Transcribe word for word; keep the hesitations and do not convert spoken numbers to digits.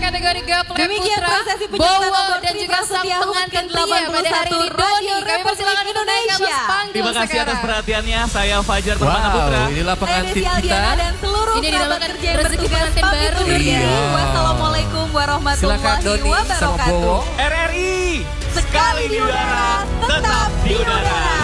kategori Gaple Demikian Putra, prosesi penyemprotan Bowo nomor dan juga sang Fitri pengantin Prasetya pria pada hari ini Doni. Kami persilakan untuk naik ke atas panggung Terima kasih atas sekarang. perhatiannya. Saya Fajar Permana Wow, Putra. inilah Saya pengantin Desi kita. Aldiana dan seluruh Ini kerabat dinamakan kerja yang rezeki bertugas pengantin pamit baru, undur diri. Iya. Wassalamualaikum Silakan warahmatullahi Doni sama wabarakatuh. Bowo. R R I Sekali di udara, tetap di udara.